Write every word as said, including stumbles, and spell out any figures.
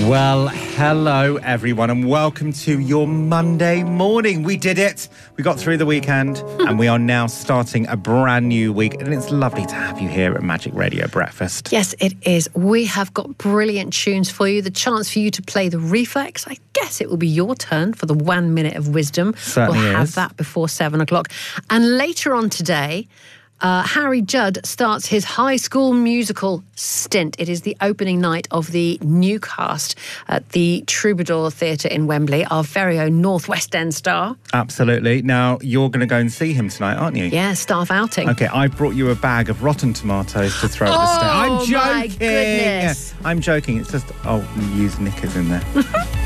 Well, hello everyone and welcome to your Monday morning. We did it. We got through the weekend and we are now starting a brand new week, and it's lovely to have you here at Magic Radio Breakfast. Yes, it is. We have got brilliant tunes for you. The chance for you to play the reflex. I guess it will be your turn for the one minute of wisdom. Certainly We'll have is. that before seven o'clock. And later on today, Uh, Harry Judd starts his High School Musical stint. It is the opening night of the new cast at the Troubadour Theatre in Wembley, our very own North West End star. Absolutely. Now, you're going to go and see him tonight, aren't you? Yeah, staff outing. Okay, I've brought you a bag of rotten tomatoes to throw at the stage. I'm Oh, joking. my goodness. I'm joking. It's just, oh, used knickers in there.